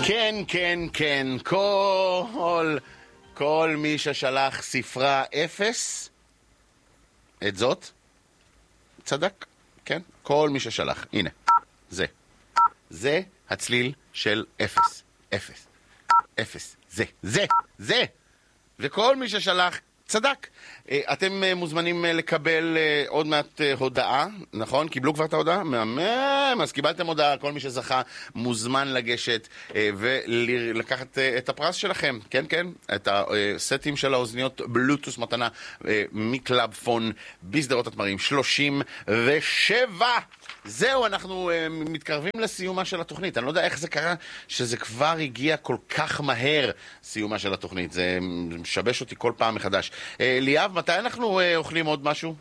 כן, כן, כן, כל מי ששלח ספרה 0, את זאת, צדק, כן? כל מי ששלח, הנה, זה הצליל של 0, 0, 0, זה, וכל מי ששלח, צדק. אתם מוזמנים לקבל עוד מעט הודעה, נכון? קיבלו כבר את ההודעה? מהמם, אז קיבלתם הודעה, כל מי שזכה מוזמן לגשת ולקחת את הפרס שלכם, כן, כן, את הסטים של האוזניות בלוטוס מתנה מקלאב פון בסדרות התמרים 37. זהו, אנחנו מתקרבים לסיומה של התוכנית. אני לא יודע איך זה קרה שזה כבר הגיע כל כך מהר, סיומה של התוכנית. זה משבש אותי כל פעם מחדש. ליאב, מתי אנחנו אוכלים עוד משהו?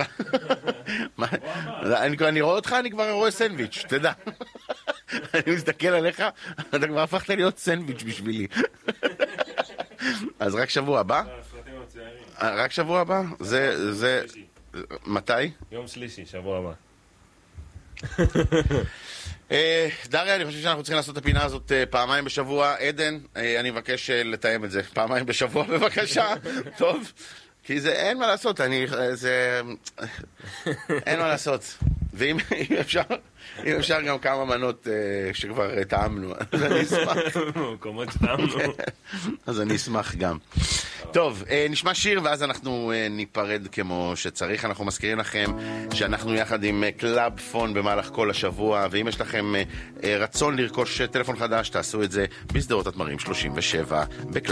אני רואה אותך, אני כבר רואה סנדוויץ', תדע. אני מסתכל עליך, אתה כבר הפכת להיות סנדוויץ' בשבילי. אז רק שבוע הבא? רק שבוע הבא? זה... מתי? יום שלישי, שבוע הבא. דריה, אני חושב שאנחנו צריכים לעשות את הפינה הזאת פעמיים בשבוע. עדן, אני מבקש לתאם את זה פעמיים בשבוע בבקשה. טוב, כי זה אין מה לעשות, אין מה לעשות. ואם אפשר גם כמה מנות שכבר טעמנו, אז אני אשמח. מקומות שטעמנו. אז אני אשמח גם. טוב, נשמע שיר ואז אנחנו ניפרד כמו שצריך. אנחנו מזכירים לכם שאנחנו יחד עם קלאב פון במהלך כל השבוע, ואם יש לכם רצון לרכוש טלפון חדש, תעשו את זה בסדרות התמרים 37 בקלאב.